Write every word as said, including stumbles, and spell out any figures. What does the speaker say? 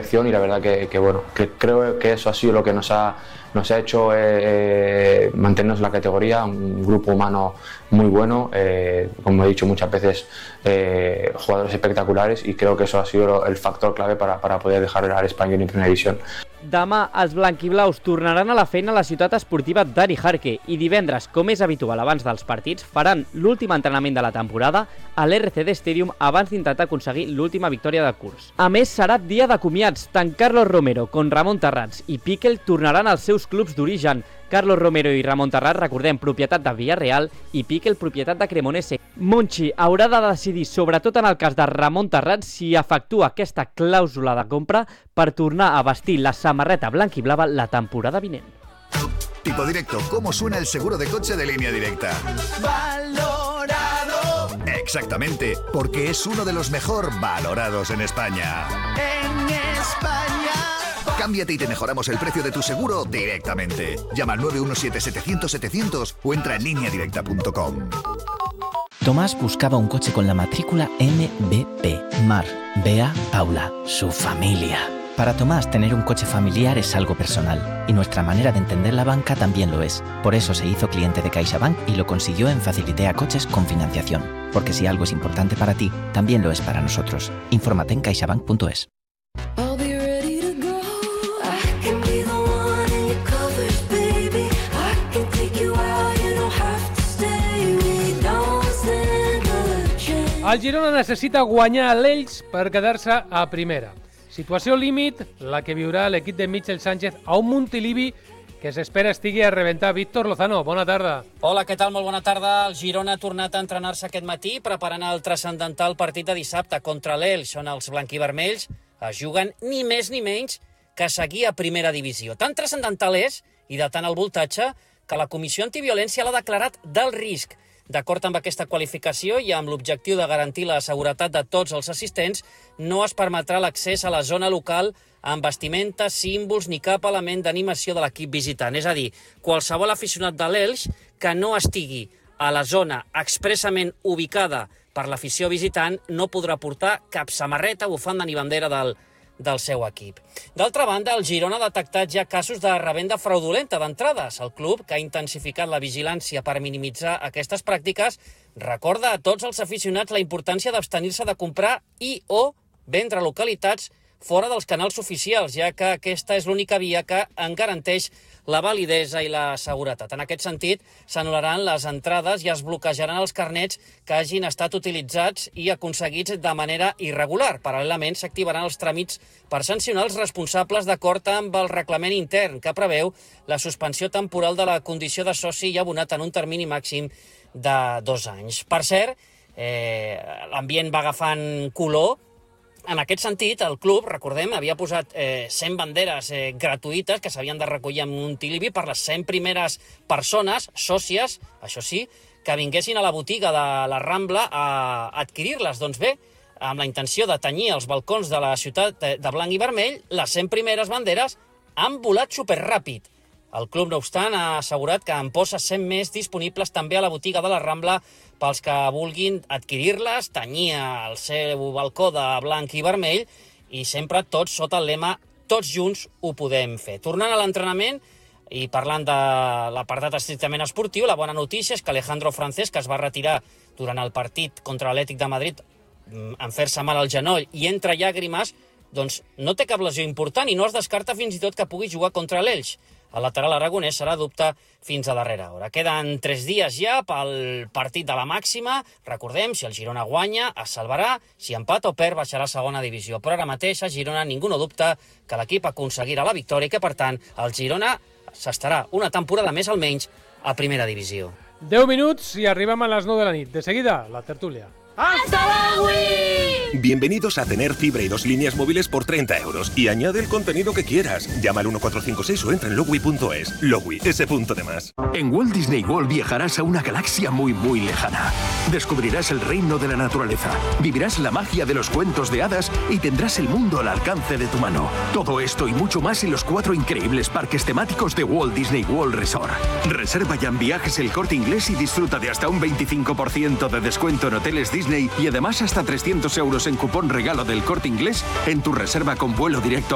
selección y la verdad que, que bueno, que creo que eso ha sido lo que nos ha, nos ha hecho eh, mantenernos en la categoría, un grupo humano muy bueno, eh, como he dicho muchas veces, eh, jugadores espectaculares, y creo que eso ha sido el factor clave para, para poder dejar al Espanyol en primera división. Demà els blanquiblaus tornaran a la feina a la ciutat esportiva d'Ari Jarque i divendres, com és habitual abans dels partits, faran l'últim entrenament de la temporada a l'R C D Stadium abans d'intentar aconseguir l'última victòria de curs. A més, serà dia de comiats. Tant Carlos Romero com Ramon Terrats i Piquel tornaran als seus clubs d'origen. Carlos Romero i Ramon Terrats, recordem, propietat de Villarreal, i Piquel, propietat de Cremonese. Monchi haurà de decidir, sobretot en el cas de Ramon Terrats, si efectua aquesta clàusula de compra per tornar a vestir la samarreta blanquiblava la temporada vinent. Tipo Directo, ¿cómo suena el seguro de coche de Línea Directa? ¡Valorado! Exactamente, porque es uno de los mejor valorados en España. ¡En España! Cámbiate y te mejoramos el precio de tu seguro directamente. Llama al nueve uno siete setecientos setecientos o entra en línea directa punto com. Tomás buscaba un coche con la matrícula M B P. Mar, Bea, Paula, su familia. Para Tomás, tener un coche familiar es algo personal, y nuestra manera de entender la banca también lo es. Por eso se hizo cliente de CaixaBank y lo consiguió en Facilitea Coches con financiación. Porque si algo es importante para ti, también lo es para nosotros. Infórmate en caixabank punto es. El Girona necessita guanyar a l'Elx per quedar-se a primera. Situació límit, la que viurà l'equip de Michel Sánchez a un Montilivi que s'espera estigui a rebentar. Víctor Lozano, bona tarda. Hola, què tal? Molt bona tarda. El Girona ha tornat a entrenar-se aquest matí preparant el transcendental partit de dissabte contra l'Elx, on els blanquivermells es juguen ni més ni menys que seguir a primera divisió. Tan transcendental és, i de tant el voltatge, que la Comissió Antiviolència l'ha declarat d'alt risc. D'acord amb aquesta qualificació i amb l'objectiu de garantir la seguretat de tots els assistents, no es permetrà l'accés a la zona local amb vestimenta, símbols ni cap element d'animació de l'equip visitant. És a dir, qualsevol aficionat de l'Elx que no estigui a la zona expressament ubicada per l'afició visitant no podrà portar cap samarreta, bufanda ni bandera del del seu equip. D'altra banda, el Girona ha detectat ja casos de revenda fraudulenta d'entrades. El club, que ha intensificat la vigilància per minimitzar aquestes pràctiques, recorda a tots els aficionats la importància d'abstenir-se de comprar i o vendre localitats fora dels canals oficials, ja que aquesta és l'única via que en garanteix la validesa i la seguretat. En aquest sentit, s'anul·laran les entrades i es bloquejaran els carnets que hagin estat utilitzats i aconseguits de manera irregular. Paral·lelament, s'activaran els tràmits per sancionar els responsables d'acord amb el reglament intern, que preveu la suspensió temporal de la condició de soci i abonat en un termini màxim de dos anys. Per cert, eh, l'ambient va agafant color. En aquest sentit, el club, recordem, havia posat eh, cent banderes eh, gratuïtes que s'havien de recollir en Montilivi per les cent primeres persones, sòcies, això sí, que vinguessin a la botiga de la Rambla a adquirir-les. Doncs bé, amb la intenció de tenyir els balcons de la ciutat de blanc i vermell, les cent primeres banderes han volat superràpid. El club, no obstant, ha assegurat que en posa cent més disponibles també a la botiga de la Rambla pels que vulguin adquirir-les, tenyir el seu balcó de blanc i vermell i sempre tots sota el lema «Tots junts ho podem fer». Tornant a l'entrenament i parlant de l'apartat estrictament esportiu, la bona notícia és que Alejandro Francés, que es va retirar durant el partit contra l'Atlètic de Madrid en fer-se mal al genoll i entre llàgrimes, doncs no té cap lesió important i no es descarta fins i tot que pugui jugar contra l'Elx. El lateral aragonès serà dubte fins a darrera hora. Queden tres dies ja pel partit de la màxima. Recordem, si el Girona guanya, es salvarà. Si empata o perd, baixarà a segona divisió. Però ara mateix a Girona ningú no dubta que l'equip aconseguirà la victòria i que, per tant, el Girona s'estarà una temporada més almenys a primera divisió. deu minuts i arribem a les nou de la nit. De seguida, la tertúlia. ¡Hasta Logui! Bienvenidos a tener fibra y dos líneas móviles por treinta euros y añade el contenido que quieras. Llama al uno cuatro cinco seis o entra en logui punto es. Logui, ese punto de más. En Walt Disney World viajarás a una galaxia muy muy lejana. Descubrirás el reino de la naturaleza, vivirás la magia de los cuentos de hadas y tendrás el mundo al alcance de tu mano. Todo esto y mucho más en los cuatro increíbles parques temáticos de Walt Disney World Resort. Reserva ya en Viajes El Corte Inglés y disfruta de hasta un veinticinco por ciento de descuento en hoteles Disney y además hasta trescientos euros en cupón regalo del Corte Inglés en tu reserva con vuelo directo